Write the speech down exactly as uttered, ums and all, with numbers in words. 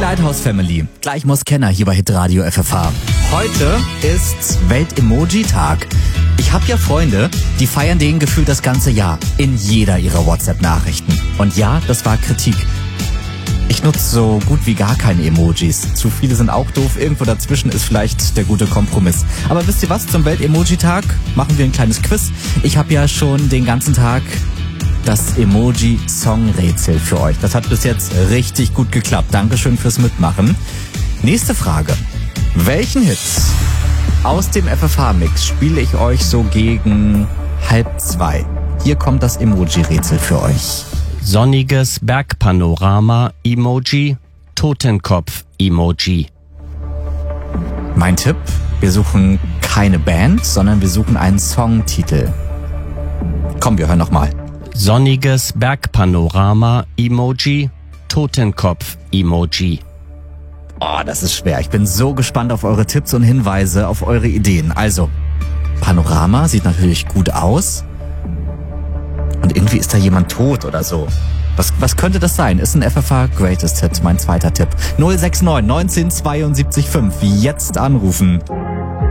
Lighthouse Family. Gleich muss Kenner hier bei Hitradio F F H. Heute ist Welt-Emoji-Tag. Ich habe ja Freunde, die feiern den gefühlt das ganze Jahr in jeder ihrer WhatsApp-Nachrichten. Und ja, das war Kritik. Ich nutze so gut wie gar keine Emojis. Zu viele sind auch doof. Irgendwo dazwischen ist vielleicht der gute Kompromiss. Aber wisst ihr was? Zum Welt-Emoji-Tag machen wir ein kleines Quiz. Ich habe ja schon den ganzen Tag das Emoji-Song-Rätsel für euch. Das hat bis jetzt richtig gut geklappt. Dankeschön fürs Mitmachen. Nächste Frage. Welchen Hit aus dem F F H-Mix spiele ich euch so gegen halb zwei? Hier kommt das Emoji-Rätsel für euch. Sonniges Bergpanorama-Emoji, Totenkopf-Emoji. Mein Tipp, wir suchen keine Band, sondern wir suchen einen Songtitel. Komm, wir hören nochmal. Sonniges Bergpanorama-Emoji, Totenkopf-Emoji. Oh, das ist schwer. Ich bin so gespannt auf eure Tipps und Hinweise, auf eure Ideen. Also, Panorama sieht natürlich gut aus. Und irgendwie ist da jemand tot oder so. Was, was könnte das sein? Ist ein F F H Greatest Hit, mein zweiter Tipp. null sechs neun neunzehn zweiundsiebzig fünf. Jetzt anrufen.